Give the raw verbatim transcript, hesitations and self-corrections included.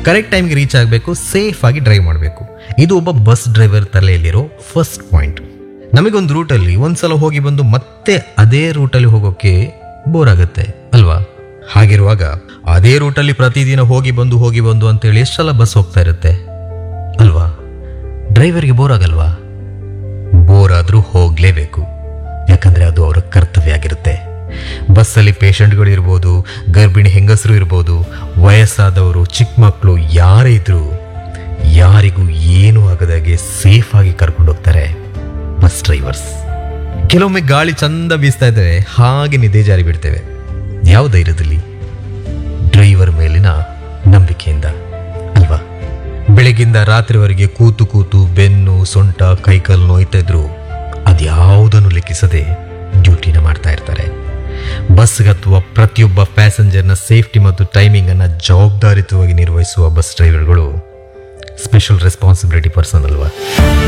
Correct ಟೈಮ್ಗೆ reach ಆಗಬೇಕು, safe ಆಗಿ ಡ್ರೈವ್ ಮಾಡಬೇಕು. ಇದು ಒಬ್ಬ ಬಸ್ ಡ್ರೈವರ್ ತಲೆಯಲ್ಲಿರೋ ಫಸ್ಟ್ ಪಾಯಿಂಟ್. ನಮಗೊಂದು ರೂಟಲ್ಲಿ ಒಂದ್ಸಲ ಹೋಗಿ ಬಂದು ಮತ್ತೆ ಅದೇ ರೂಟಲ್ಲಿ ಹೋಗೋಕೆ ಬೋರ್ ಆಗುತ್ತೆ ಅಲ್ವಾ? ಹಾಗಿರುವಾಗ ಅದೇ ರೂಟಲ್ಲಿ ಪ್ರತಿದಿನ ಹೋಗಿ ಬಂದು ಹೋಗಿ ಬಂದು ಅಂತೇಳಿ ಎಷ್ಟು ಸಲ ಬಸ್ ಹೋಗ್ತಾ ಇರುತ್ತೆ ಅಲ್ವಾ? ಡ್ರೈವರ್ಗೆ ಬೋರ್ ಆಗಲ್ವಾ? ಬೋರ್ ಆದರೂ ಹೋಗಲೇಬೇಕು, ಯಾಕಂದರೆ ಅದು ಅವರ ಕರ್ತವ್ಯ ಆಗಿರುತ್ತೆ. ಬಸ್ಸಲ್ಲಿ ಪೇಷಂಟ್ಗಳು ಇರ್ಬೋದು, ಗರ್ಭಿಣಿ ಹೆಂಗಸರು ಇರ್ಬೋದು, ವಯಸ್ಸಾದವರು, ಚಿಕ್ಕ ಮಕ್ಕಳು ಯಾರೇ ಇದ್ರೂ ಯಾರಿಗೂ ಏನೂ ಆಗದಾಗೆ ಸೇಫ್ ಆಗಿ ಕರ್ಕೊಂಡು ಹೋಗ್ತಾರೆ ಬಸ್ ಡ್ರೈವರ್ಸ್. ಕೆಲವೊಮ್ಮೆ ಗಾಳಿ ಚಂದ ಬೀಸ್ತಾ ಇದ್ದೇವೆ, ಹಾಗೆ ನಿದ್ದೆ ಜಾರಿ ಬಿಡ್ತೇವೆ. ಯಾವ ಧೈರ್ಯದಲ್ಲಿ? ಡ್ರೈವರ್ ಮೇಲಿನ ನಂಬಿಕೆಯಿಂದ ಅಲ್ವಾ? ಬೆಳಗಿಂದ ರಾತ್ರಿವರೆಗೆ ಕೂತು ಕೂತು ಬೆನ್ನು, ಸೊಂಟ, ಕೈಕಾಲು ನೋಯ್ತಾ ಇದ್ರು ಅದ್ಯಾವುದನ್ನು ಲೆಕ್ಕಿಸದೆ ಡ್ಯೂಟಿನ ಮಾಡ್ತಾ ಇರ್ತಾರೆ. ಬಸ್ಗೆ ಹತ್ತುವ ಪ್ರತಿಯೊಬ್ಬ ಪ್ಯಾಸೆಂಜರ್ನ ಸೇಫ್ಟಿ ಮತ್ತು ಟೈಮಿಂಗ್ ಅನ್ನ ಜವಾಬ್ದಾರಿತವಾಗಿ ನಿರ್ವಹಿಸುವ ಬಸ್ ಡ್ರೈವರ್ಗಳು ಸ್ಪೆಷಲ್ ರೆಸ್ಪಾನ್ಸಿಬಿಲಿಟಿ ಪರ್ಸನ್ ಅಲ್ವಾ?